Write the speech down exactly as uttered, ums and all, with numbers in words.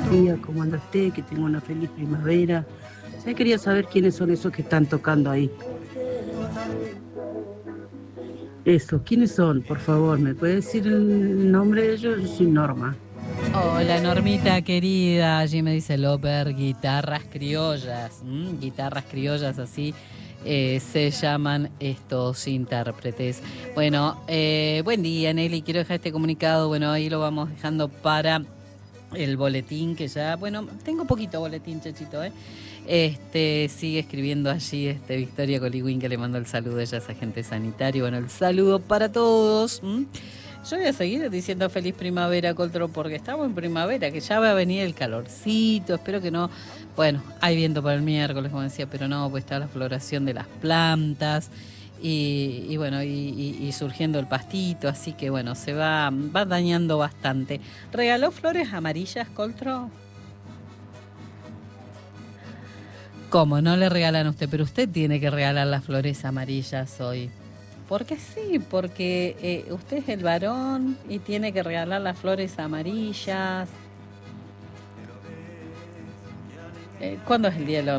buenos días, ¿cómo anda usted? Que tenga una feliz primavera. Ya quería saber quiénes son esos que están tocando ahí. Esos, ¿quiénes son? Por favor, ¿me puede decir el nombre de ellos? Yo soy Norma. Hola Normita querida, allí me dice Loper, guitarras criollas, ¿m? Guitarras criollas así eh, se llaman estos intérpretes. Bueno, eh, buen día Nelly, quiero dejar este comunicado, bueno ahí lo vamos dejando para el boletín que ya, bueno, tengo poquito boletín, Chechito, ¿eh? Este, sigue escribiendo allí este Victoria Coliwin que le mando el saludo, ella es agente sanitario, bueno, el saludo para todos. ¿M? Yo voy a seguir diciendo feliz primavera, Coltro, porque estamos en primavera, que ya va a venir el calorcito, espero que no, bueno, hay viento para el miércoles, como decía, pero no, pues está la floración de las plantas y, y bueno, y, y- y surgiendo el pastito, así que bueno, se va, va dañando bastante. ¿Regaló flores amarillas, Coltro? ¿Cómo? No le regalan a usted, pero usted tiene que regalar las flores amarillas hoy. Porque sí, porque eh, usted es el varón y tiene que regalar las flores amarillas. Eh, ¿cuándo es el día del